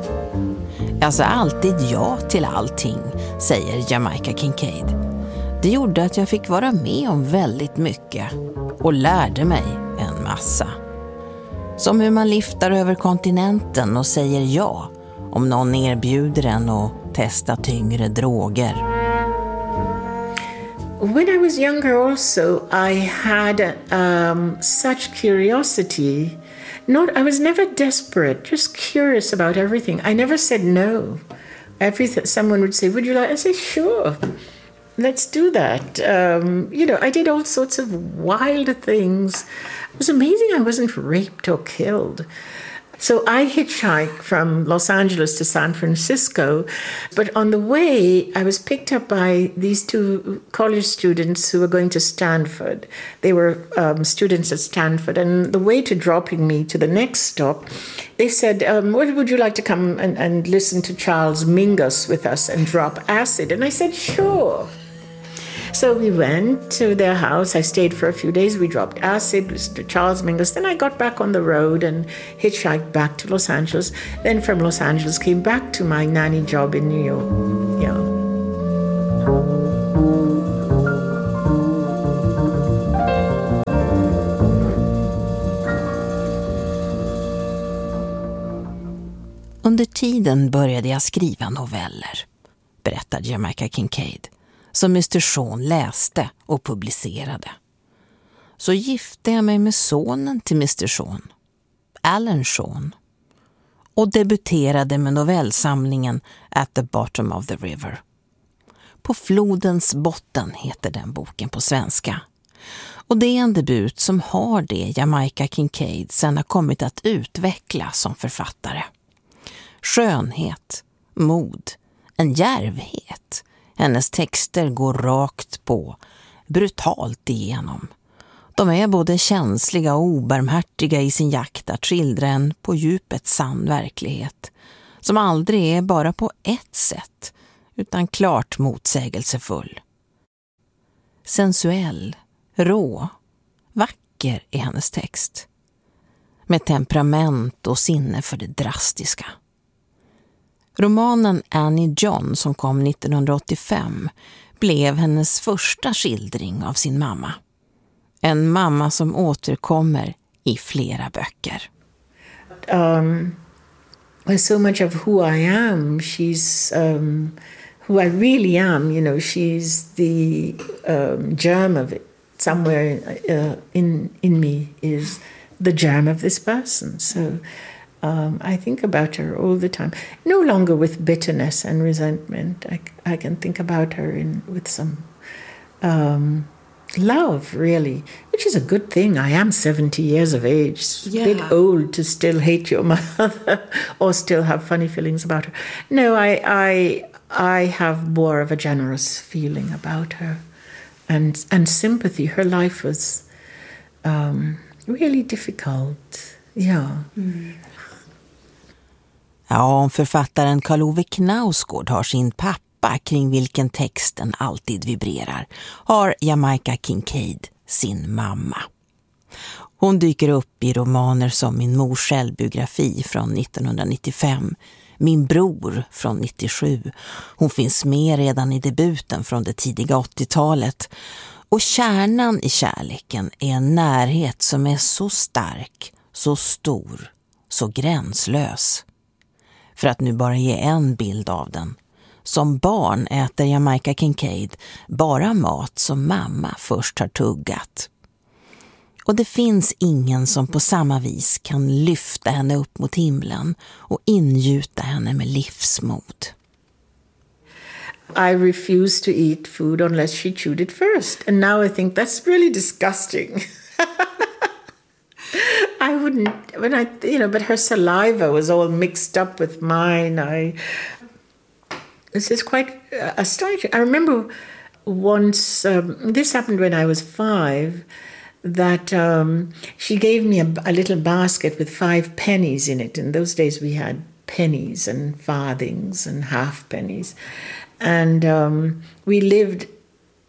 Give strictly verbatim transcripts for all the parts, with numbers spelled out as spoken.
Jag sa alltid ja till allting, säger Jamaica Kincaid. Det gjorde att jag fick vara med om väldigt mycket och lärde mig en massa. Som hur man lyfter över kontinenten och säger ja om någon erbjuder en att testa tyngre droger. When I was younger also, I had um, such curiosity. Not, I was never desperate, just curious about everything. I never said no. Everything, someone would say, would you like? I say, sure, let's do that. Um, you know, I did all sorts of wild things. It was amazing I wasn't raped or killed. So I hitchhiked from Los Angeles to San Francisco, but on the way I was picked up by these two college students who were going to Stanford. They were um, students at Stanford, and the way to dropping me to the next stop, they said, um, well, would you like to come and, and listen to Charles Mingus with us and drop acid? And I said, sure. So we went to their house. I stayed for a few days. We dropped acid, listened to Charles Mingus. Then I got back on the road and hitchhiked back to Los Angeles. Then from Los Angeles came back to my nanny job in New York. Yeah. Under tiden började jag skriva noveller, berättar Jamaica Kincaid, som mister Sean läste och publicerade. Så gifte jag mig med sonen till mister Sean, Alan Sean, och debuterade med novellsamlingen At the Bottom of the River. På flodens botten heter den boken på svenska. Och det är en debut som har det Jamaica Kincaid sen har kommit att utveckla som författare. Skönhet, mod, en djärvhet. Hennes texter går rakt på, brutalt igenom. De är både känsliga och obarmhärtiga i sin jakt att skildra en på djupet sann verklighet, som aldrig är bara på ett sätt, utan klart motsägelsefull. Sensuell, rå, vacker är hennes text, med temperament och sinne för det drastiska. Romanen Annie John som kom nittonhundraåttiofem blev hennes första skildring av sin mamma. En mamma som återkommer i flera böcker. Um, so much of who I am, she's um, who I really am, you know, she's the um, germ of it. Somewhere uh, in, in me is the germ of this person. So Um, I think about her all the time. No longer with bitterness and resentment. I, I can think about her in with some um, love, really, which is a good thing. I am seventy years of age. It's yeah. a bit old to still hate your mother or still have funny feelings about her. No, I, I, I have more of a generous feeling about her and, and sympathy. Her life was um, really difficult. Yeah. Mm. Ja, om författaren Karl Ove Knausgård har sin pappa kring vilken texten alltid vibrerar, har Jamaica Kincaid sin mamma. Hon dyker upp i romaner som Min mors självbiografi från nittonhundranittiofem, Min bror från nittiosju. Hon finns med redan i debuten från det tidiga åttiotalet. Och kärnan i kärleken är en närhet som är så stark, så stor, så gränslös. För att nu bara ge en bild av den. Som barn äter Jamaica Kincaid bara mat som mamma först har tuggat. Och det finns ingen som på samma vis kan lyfta henne upp mot himlen och ingjuta henne med livsmod. I refused to eat food unless she chewed it first. And now I think that's really disgusting. I wouldn't, when I, you know, but her saliva was all mixed up with mine. I, this is quite astonishing. I remember once, um, this happened when I was five, that um, she gave me a, a little basket with five pennies in it. In those days we had pennies and farthings and half pennies. And um, we lived,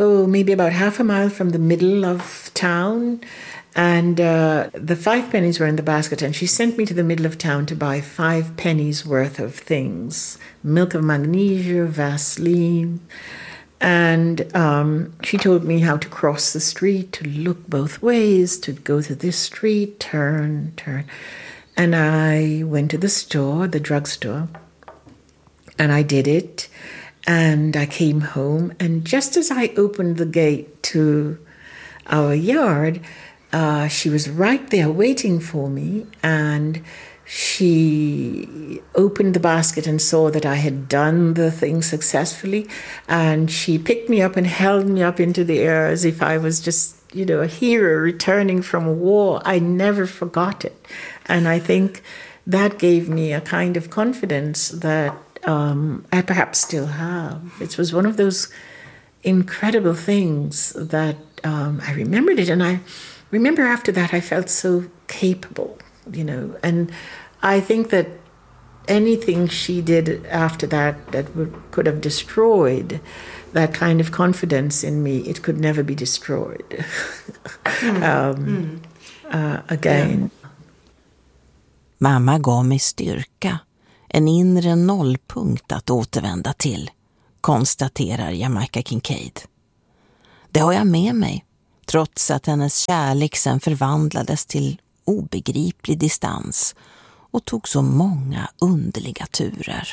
oh, maybe about half a mile from the middle of town. And uh, the five pennies were in the basket, and she sent me to the middle of town to buy five pennies worth of things. Milk of magnesia, Vaseline. And um, she told me how to cross the street, to look both ways, to go to this street, turn, turn. And I went to the store, the drugstore, and I did it. And I came home, and just as I opened the gate to our yard, Uh, she was right there waiting for me, and she opened the basket and saw that I had done the thing successfully, and she picked me up and held me up into the air as if I was just, you know, a hero returning from a war. I never forgot it. And I think that gave me a kind of confidence that um, I perhaps still have. It was one of those incredible things that um, I remembered it, and I remember after that I felt so capable, you know, and I think that anything she did after that that would, could have destroyed that kind of confidence in me, it could never be destroyed mm. um, mm. Uh, again. Yeah. Mamma gav mig styrka, en inre nollpunkt att återvända till, konstaterar Jamaica Kincaid. Det har jag med mig, trots att hennes kärlek sen förvandlades till obegriplig distans och tog så många underliga turer.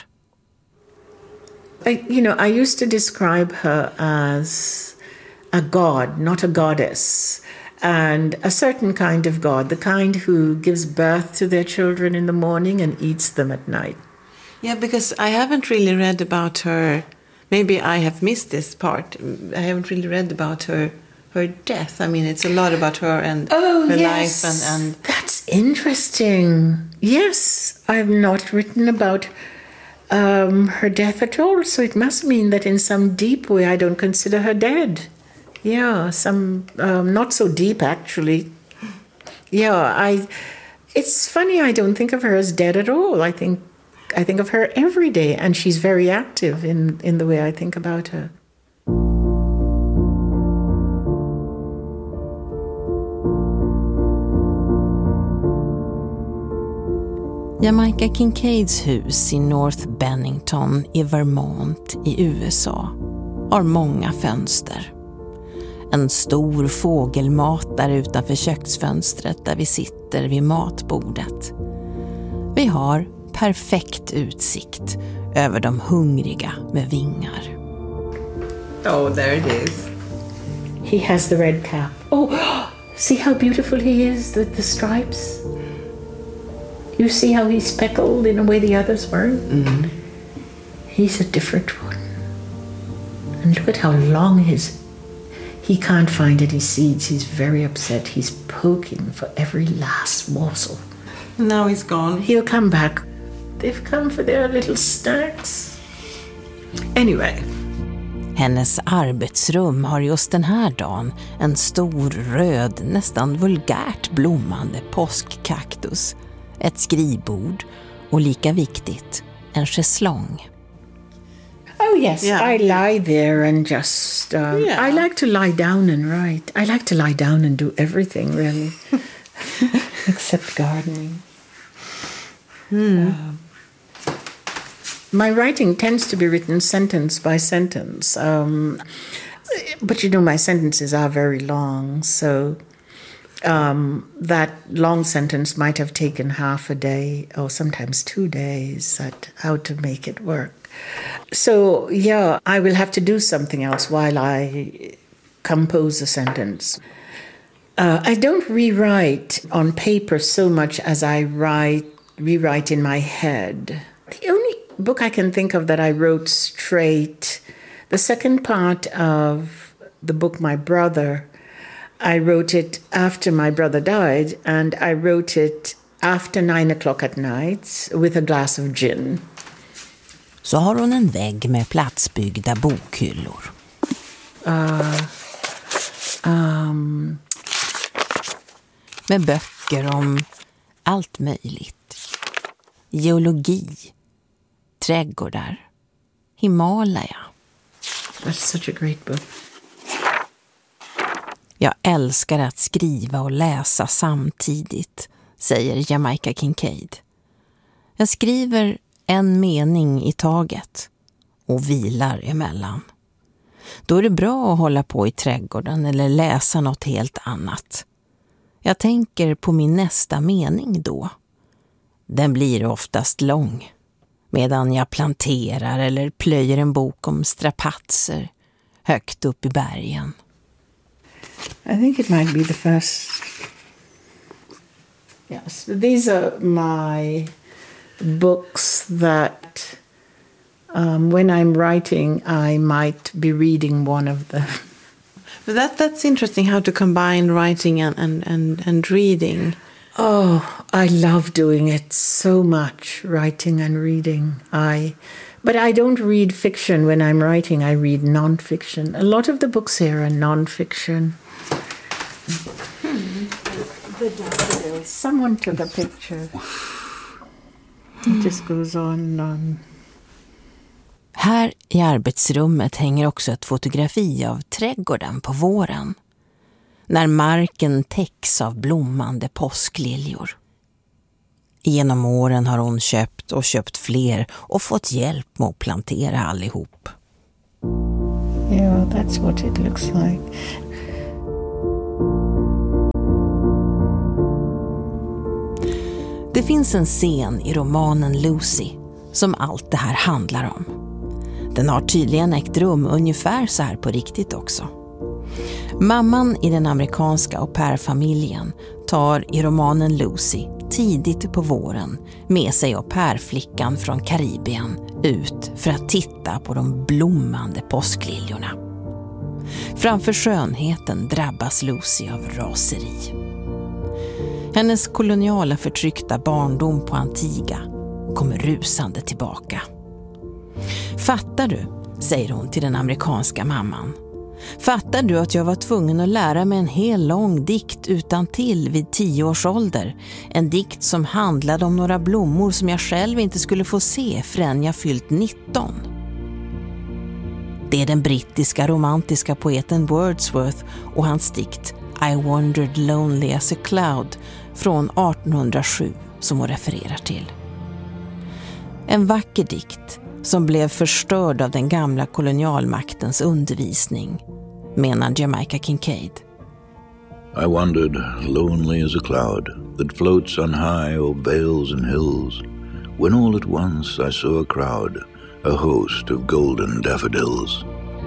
I, you know, I used to describe her as a god, not a goddess, and a certain kind of god, the kind who gives birth to their children in the morning and eats them at night. Yeah, because I haven't really read about her. Maybe I have missed this part. I haven't really read about her her death. I mean, it's a lot about her and oh, her yes. life. And, and That's interesting. Yes, I've not written about um, her death at all, so it must mean that in some deep way I don't consider her dead. Yeah, some um, not so deep actually. Yeah, I. It's funny, I don't think of her as dead at all. I think I think of her every day, and she's very active in, in the way I think about her. Jamaica Kincaids hus i North Bennington i Vermont i U S A har många fönster. En stor fågelmat där utanför köksfönstret där vi sitter vid matbordet. Vi har perfekt utsikt över de hungriga med vingar. Oh, there it is. He has the red cap. Oh, see how beautiful he is, the, the stripes. You see how he's speckled in a way the others weren't? Mm-hmm. He's a different one. And look at how long his... He can't find any seeds. He's very upset. He's poking for every last morsel. Now he's gone. He'll come back. They've come for their little snacks. Anyway. Hennes arbetsrum har just den här dagen en stor röd, nästan vulgärt blommande påskkaktus. Ett skrivbord och lika viktigt, en schäslong. Oh yes, yeah. I lie there and just, um, yeah. I like to lie down and write. I like to lie down and do everything really, except gardening. Mm. Um, my writing tends to be written sentence by sentence, um, but you know my sentences are very long, so um, that long sentence might have taken half a day or sometimes two days at how to make it work. So, yeah, I will have to do something else while I compose a sentence. Uh, I don't rewrite on paper so much as I write, rewrite in my head. The only book I can think of that I wrote straight, the second part of the book, My Brother, I wrote it after my brother died, and I wrote it after nine o'clock at night with a glass of gin. Så har hon en vägg med platsbyggda bokhyllor. Uh, um. Med böcker om allt möjligt. Geologi, trädgårdar, Himalaya. That's such a great book. Jag älskar att skriva och läsa samtidigt, säger Jamaica Kincaid. Jag skriver en mening i taget och vilar emellan. Då är det bra att hålla på i trädgården eller läsa något helt annat. Jag tänker på min nästa mening då. Den blir oftast lång, medan jag planterar eller plöjer en bok om strapatser högt upp i bergen. I think it might be the first. Yes, these are my books that um, when I'm writing, I might be reading one of them. But that that's interesting how to combine writing and, and, and, and reading. Oh, I love doing it so much, writing and reading. I, but I don't read fiction when I'm writing. I read non-fiction. A lot of the books here are non-fiction. Hmm. The daffodils. Someone took a picture. It just goes on and on. Här i arbetsrummet hänger också ett fotografi av trädgården på våren, när marken täcks av blommande påskliljor. Genom åren har hon köpt och köpt fler och fått hjälp med att plantera allihop. Yeah, that's what it looks like. Det finns en scen i romanen Lucy som allt det här handlar om. Den har tydligen ägt rum ungefär så här på riktigt också. Mamman i den amerikanska au pair-familjen tar i romanen Lucy tidigt på våren med sig au pair-flickan från Karibien ut för att titta på de blommande påskliljorna. Framför skönheten drabbas Lucy av raseri. Hennes koloniala förtryckta barndom på Antigua kommer rusande tillbaka. Fattar du, säger hon till den amerikanska mamman. Fattar du att jag var tvungen att lära mig en hel lång dikt utan till vid tio års ålder? En dikt som handlade om några blommor som jag själv inte skulle få se förrän jag fyllt nitton. Det är den brittiska romantiska poeten Wordsworth och hans dikt I Wandered Lonely as a Cloud från artonhundrasju som hon refererar till. En vacker dikt som blev förstörd av den gamla kolonialmaktens undervisning, menar Jamaica Kincaid. I wandered lonely as a cloud that floats on high o'er vales and hills, when all at once I saw a crowd, a host of golden daffodils.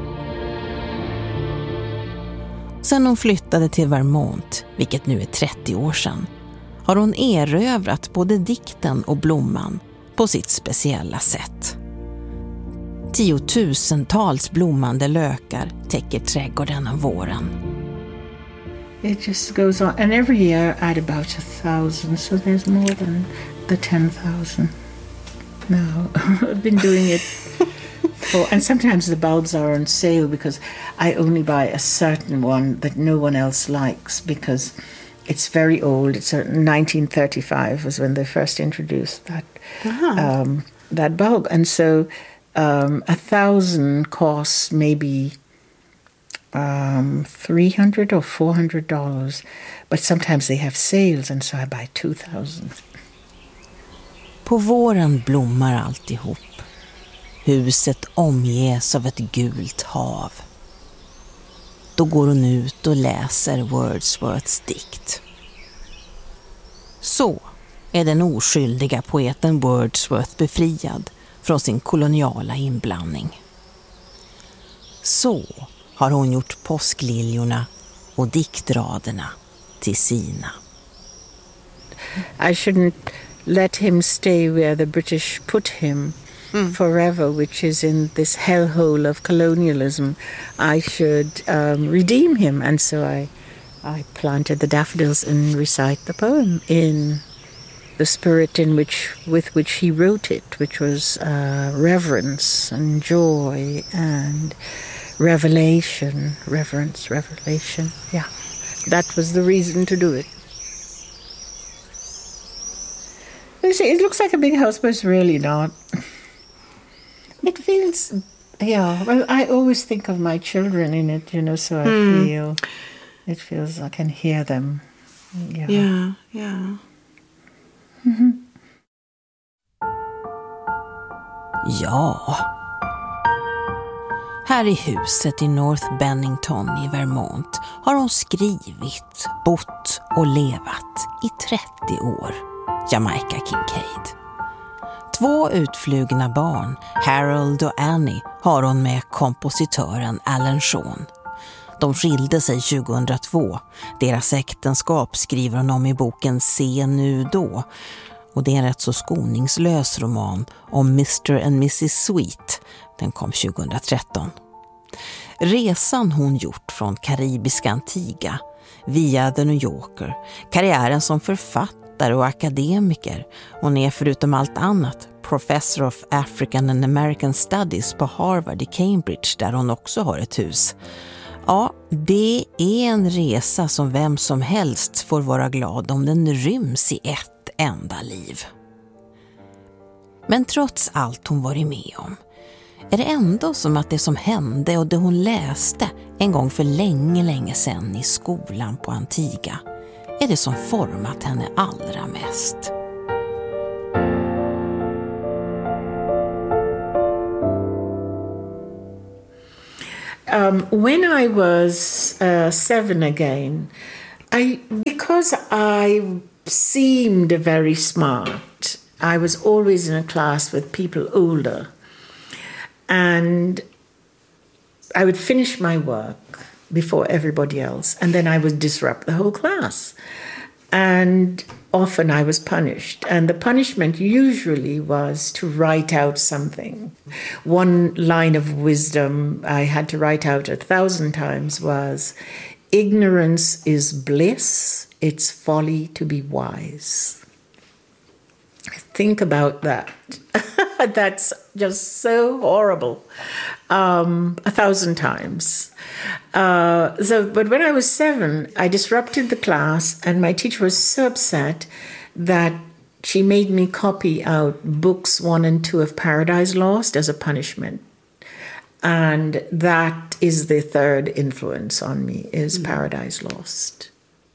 Sen hon flyttade till Vermont, vilket nu är trettio år sedan, har hon erövrat både dikten och blomman på sitt speciella sätt. Tiotusentals blommande lökar täcker trädgården om våren. It just goes on, and every year I add about a thousand, so there's more than the ten thousand now. I've been doing it for, and sometimes the bulbs are on sale because I only buy a certain one that no one else likes because it's very old. It's a, nineteen thirty-five was when they first introduced that uh-huh. um, that bulb, and so um, a thousand costs maybe um, three hundred or four hundred dollars, but sometimes they have sales, and so I buy two thousand. På våren blommar alltihop. Huset omges av ett gult hav. Då går hon ut och läser Wordsworths dikt. Så är den oskyldiga poeten Wordsworth befriad från sin koloniala inblandning. Så har hon gjort påskliljorna och diktraderna till sina. I shouldn't let him stay where the British put him mm. forever, which is in this hellhole of colonialism. I should um, redeem him, and so I, I planted the daffodils and recite the poem in the spirit in which, with which he wrote it, which was uh, reverence and joy and revelation, reverence, revelation. Yeah, that was the reason to do it. It looks like a big house, but it's really not. It feels, yeah, well, I always think of my children in it, you know, so I mm. feel... It feels I can hear them. Yeah, yeah. yeah. Mm-hmm. Ja. Här i huset i North Bennington i Vermont har hon skrivit, bott och levat i trettio år. Jamaica Kincaid. Två utflugna barn, Harold och Annie, har hon med kompositören Alan Shawn. De skilde sig tjugohundratvå. Deras äktenskap skriver hon om i boken Se nu då. Och det är en rätt så skoningslös roman om mister and missus Sweet. Den kom tjugohundratretton. Resan hon gjort från karibiska Antigua via The New Yorker, karriären som författare och akademiker. Hon är förutom allt annat Professor of African and American Studies på Harvard i Cambridge, där hon också har ett hus. Ja, det är en resa som vem som helst får vara glad om den ryms i ett enda liv. Men trots allt hon varit med om är det ändå som att det som hände och det hon läste en gång för länge, länge sedan i skolan på Antigua är det som format henne allra mest. Um, when I was uh, seven again, I because I seemed very smart, I was always in a class with people older, and I would finish my work before everybody else, and then I would disrupt the whole class. And often I was punished, and the punishment usually was to write out something. One line of wisdom I had to write out a thousand times was, ignorance is bliss, it's folly to be wise. Think about that. That's just so horrible. Um, a thousand times. Uh, so, but when I was seven, I disrupted the class, and my teacher was so upset that she made me copy out books one and two of Paradise Lost as a punishment. And that is the third influence on me, is mm. Paradise Lost.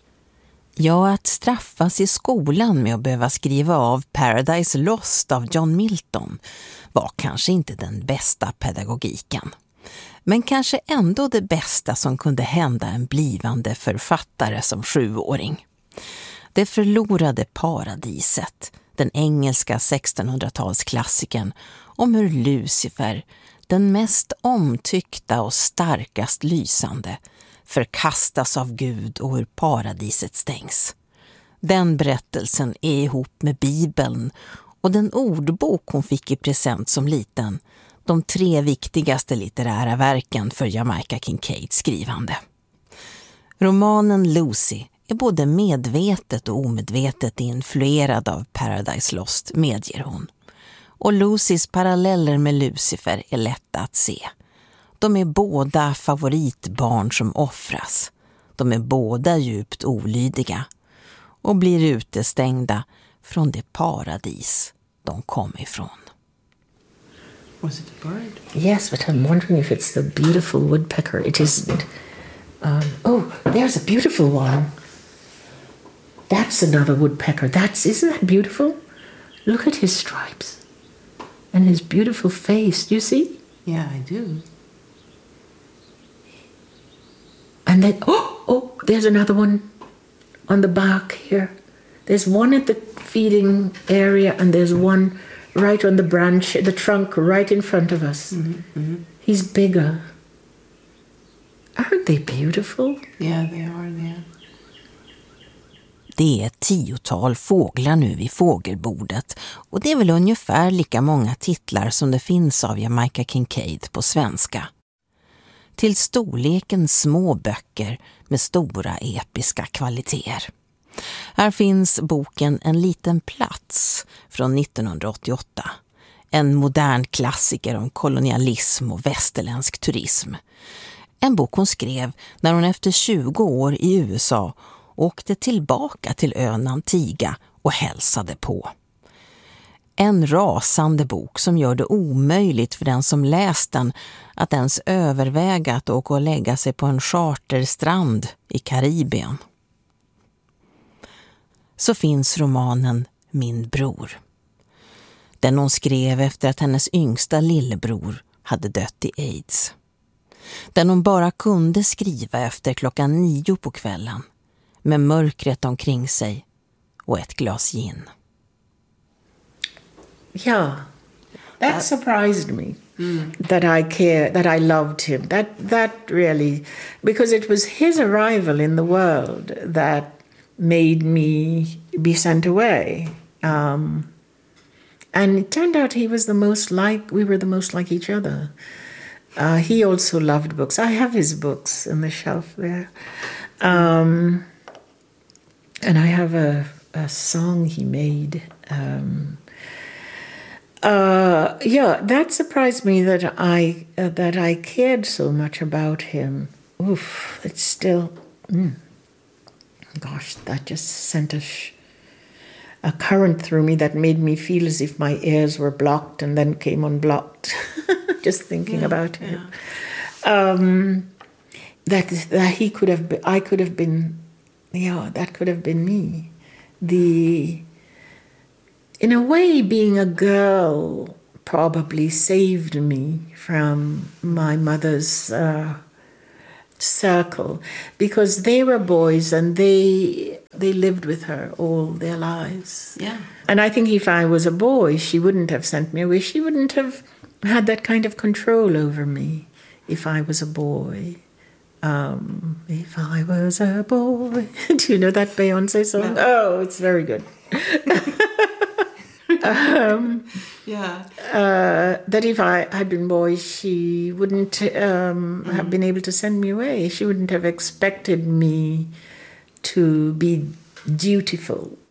Ja, att straffas i skolan med att behöva skriva av Paradise Lost av John Milton var kanske inte den bästa pedagogiken. Men kanske ändå det bästa som kunde hända en blivande författare som sjuåring. Det förlorade paradiset, den engelska sextonhundratalsklassikern om hur Lucifer, den mest omtyckta och starkast lysande, förkastas av Gud och hur paradiset stängs. Den berättelsen är ihop med Bibeln och den ordbok hon fick i present som liten, de tre viktigaste litterära verken för Jamaica Kincaids skrivande. Romanen Lucy är både medvetet och omedvetet influerad av Paradise Lost, medger hon. Och Lucys paralleller med Lucifer är lätta att se. De är båda favoritbarn som offras. De är båda djupt olydiga och blir utestängda från det paradis de kom ifrån. Was it a bird? Yes, but I'm wondering if it's the beautiful woodpecker. It isn't. Um, oh, there's a beautiful one. That's another woodpecker. That's isn't that beautiful? Look at his stripes and his beautiful face. Do you see? Yeah, I do. And then, oh, oh, there's another one on the bark here. There's one at the feeding area, and there's one right on the branch, the trunk, right in front of us. Mm-hmm, mm-hmm. He's bigger. Aren't they beautiful? Yeah, they are, yeah. Det är ett tiotal fåglar nu vid fågelbordet och det är väl ungefär lika många titlar som det finns av Jamaica Kincaid på svenska. Till storleken små böcker med stora episka kvaliteter. Här finns boken En liten plats från nittonhundraåttioåtta. En modern klassiker om kolonialism och västerländsk turism. En bok hon skrev när hon efter tjugo år i U S A åkte tillbaka till ön Antigua och hälsade på. En rasande bok som gör det omöjligt för den som läst den att ens överväga att åka och lägga sig på en charterstrand i Karibien. Så finns romanen Min bror. Den hon skrev efter att hennes yngsta lillebror hade dött i AIDS. Den hon bara kunde skriva efter klockan nio på kvällen med mörkret omkring sig och ett glas gin. Yeah, that surprised me. Mm. That I care, that I loved him. That that really, because it was his arrival in the world that made me be sent away. Um, and it turned out he was the most like, we were the most like each other. Uh, he also loved books. I have his books on the shelf there. Um, and I have a, a song he made. Um, uh, yeah, that surprised me that I uh, that I cared so much about him. Oof, it's still... Mm. Gosh, that just sent a, sh- a current through me that made me feel as if my ears were blocked and then came unblocked. Just thinking yeah, about him. Yeah. Um, that that he could have been, I could have been, yeah, that could have been me. The, in a way, being a girl probably saved me from my mother's uh, circle, because they were boys and they they lived with her all their lives. Yeah. And I think if I was a boy, she wouldn't have sent me away. She wouldn't have had that kind of control over me if I was a boy. Um, if I was a boy. Do you know that Beyoncé song? No. Oh, it's very good. um, yeah. Uh, that if I had been boy, she wouldn't um, mm. have been able to send me away. She wouldn't have expected me to be dutiful